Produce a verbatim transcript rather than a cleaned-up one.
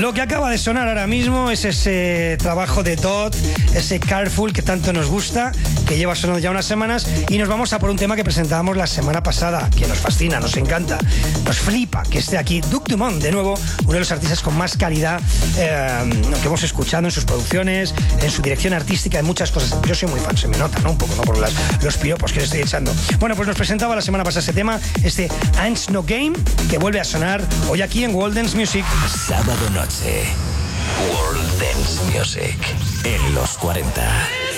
Lo que acaba de sonar ahora mismo es ese trabajo de Todd, ese Careful que tanto nos gusta, que lleva sonando ya unas semanas, y nos vamos a por un tema que presentábamos la semana pasada, que nos fascina, nos encanta, nos flipa que esté aquí Duke Dumont, de nuevo, uno de los artistas con más calidad eh, que hemos escuchado en sus producciones, en su dirección artística, en muchas cosas. Yo soy muy fan, se me nota, ¿no? Un poco, ¿no? Por las, los piropos que le estoy echando. Bueno, pues nos presentaba la semana pasada ese tema, este Ain't No Game, que vuelve a sonar hoy aquí en World Dance Music. Sábado noche, World Dance Music en los cuarenta.